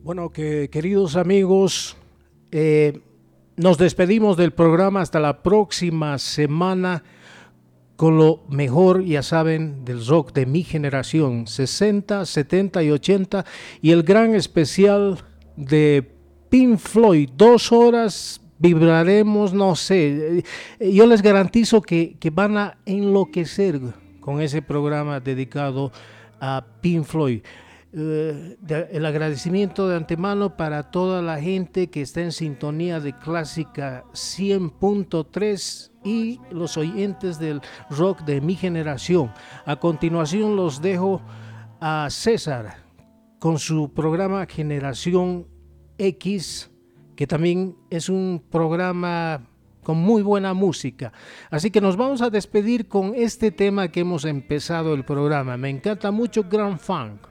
Bueno, queridos amigos, nos despedimos del programa hasta la próxima semana con lo mejor, ya saben, del rock de mi generación, 60, 70 y 80, y el gran especial de Pink Floyd, 2 horas. Vibraremos, no sé, yo les garantizo que van a enloquecer con ese programa dedicado a Pink Floyd. El agradecimiento de antemano para toda la gente que está en sintonía de Clásica 100.3 y los oyentes del rock de mi generación. A continuación los dejo a César con su programa Generación X, que también es un programa con muy buena música. Así que nos vamos a despedir con este tema que hemos empezado el programa. Me encanta mucho Grand Funk.